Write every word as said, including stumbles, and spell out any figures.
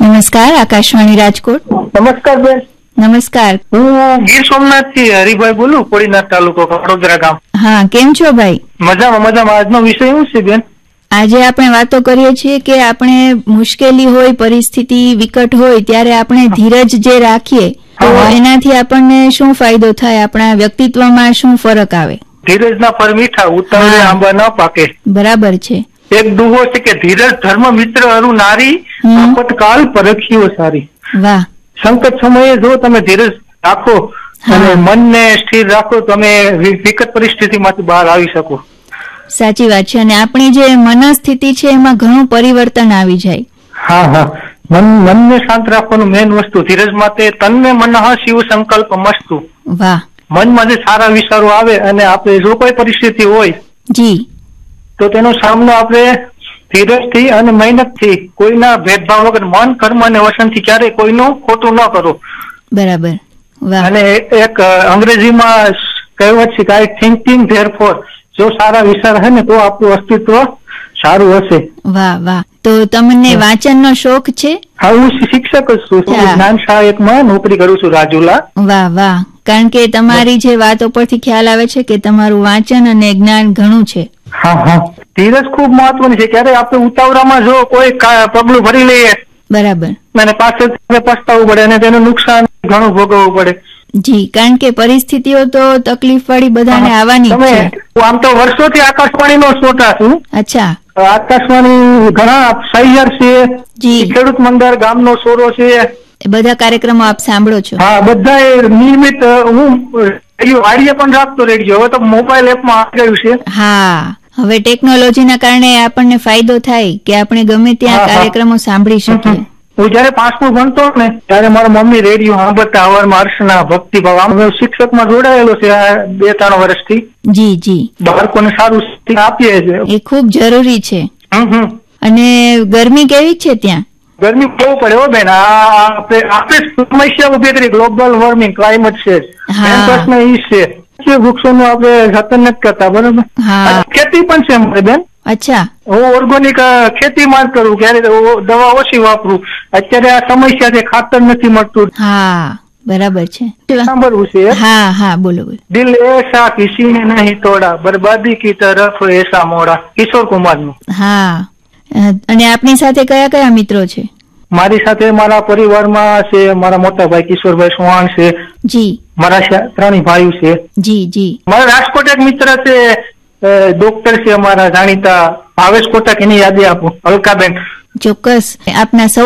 નમસ્કાર, આકાશવાણી રાજકોટ. નમસ્કાર બેન. નમસ્કાર. હું ગીર સોમનાથ થી હરિભાઈ બોલું, કોડીનાથ તાલુકો વડોદરા ગામ. હા, કેમ છો ભાઈ? મજામાં મજામાં. આજનો વિષય શું છે બેન? આજે આપણે વાતો કરીએ છીએ કે આપણે મુશ્કેલી હોય, પરિસ્થિતિ વિકટ હોય ત્યારે આપણે ધીરજ જે રાખીએ તો એનાથી આપણને શું ફાયદો થાય, આપણા વ્યક્તિત્વમાં શું ફરક આવે? ધીરજના ફળ મીઠા, ઉતાવળે આંબા ન પાકે. બરાબર છે. એક દુહો છે કે ધીરજ ધર્મ મિત્ર અરુ નારી, આપતકાલ પરખ્યો સારી. વાહ. સંકટ સમયે જો તમે ધીરજ રાખો અને મનને સ્થિર રાખો, તમે વિકટ પરિસ્થિતિમાંથી બહાર આવી શકો. સાચી વાત છે. અને આપણી જે મનસ્થિતિ છે એમાં ઘણું પરિવર્તન આવી જાય. હા હા. મન મનને શાંત રાખવાનું મેન વસ્તુ ધીરજ માટે. તન્મે મનઃ શિવ સંકલ્પ મસ્તુ. વાહ. મનમાં જે સારા વિચારો આવે અને આપણે જો કોઈ પરિસ્થિતિ હોય જી તો તેનો સામનો આપણે ધીરજથી અને મહેનતથી, કોઈના ભેદભાવ વગર, મન કર્મ અને વસનથી ક્યારેય કોઈનું ખોટું ન કરો. બરાબર. અને એક અંગ્રેજીમાં કહેવત છે કે આઈ થિંકિંગ ધેરફોર. જો સારા વિચાર હે ને તો આપણું અસ્તિત્વ સારું હશે. વાહ વાહ. તો તમને વાંચનનો શોખ છે? હા, હું શિક્ષક જ છું. જ્ઞાન સહાયકમાં નોકરી કરું છું, રાજુલા. વાહ વાહ. કારણ કે તમારી જે વાતો પરથી ખ્યાલ આવે છે કે તમારું વાંચન અને જ્ઞાન ઘણું છે. હા હા. ધીરજ ખૂબ મહત્વની છે. ક્યારે આપણે ઉતાવળામાં જો કોઈ પગલું ભરી લઈએ, બરાબર, અને પાછળ પસ્તાવવું પડે અને તેનું નુકસાન ઘણું ભોગવવું પડે. જી, કારણ કે પરિસ્થિતિઓ તો તકલીફ વાળી બધાને આવવાની છે. આમ તો વર્ષોથી આકાશવાણી નો શ્રોતા છું. અચ્છા. આકાશવાણી ઘણા સહિયર છે, ખેડૂત મંડળ, ગામનો સોરો છે, બધા કાર્યક્રમો આપ સાંભળો છો? હા, બધા નિયમિત. હું વાડીએ પણ રાખતો રેડિયો. હવે તો મોબાઈલ એપમાં આવી ગયું છે. હા, હવે ટેકનોલોજીના કારણે આપણને ફાયદો થાય કે આપણે ગમે ત્યાં કાર્યક્રમો સાંભળી શકીએ. હું જયારે પાંચમું ભણતો ને ત્યારે મારા મમ્મી રેડિયો સાંભળતા હવારમાં હર્ષના ભક્તિભાવ. આમ શિક્ષકમાં જોડાયેલો છે બે ત્રણ વર્ષથી. જી જી. બાળકોને સારું શિક્ષણ આપીએ છીએ. એ ખૂબ જરૂરી છે. અને ગરમી કેવી છે ત્યાં? ગરમી બહુ પડે હો બેન. આપણે સમસ્યા ઉભી કરી, global warming, climate change. Main પ્રશ્ન એ છે વૃક્ષોનું આપણે જતન નથી કરતા. બરોબર. ખેતી પણ છે મારે બેન. અચ્છા. હું ઓર્ગેનિક ખેતી માં જ કરું, ક્યારે દવા ઓછી વાપરું. અત્યારે આ સમસ્યા છે, ખાતર નથી મળતું. હા, બરાબર છે. સાંભળવું છે. હા હા, બોલો બોલો. દિલ એસા કિસી ને નહીં તોડા, બરબાદી કી તરફ એસા મોડા. કિશોર કુમાર નું. હા. અને આપની સાથે કયા કયા મિત્રો છે? મારી સાથે મારા પરિવારમાં છે મારા મોટા ભાઈ કિશોરભાઈ ચૌહાણ છે. જી. મારા ત્રણ ભાઈઓ છે. જી જી. મારા રાજકોટ એક મિત્ર છે, ડોક્ટર છે અમારા જાણીતા, ભાવેશ કોટક. એની યાદી આપું, અલકાબેન. ચોક્કસ. આપના સૌ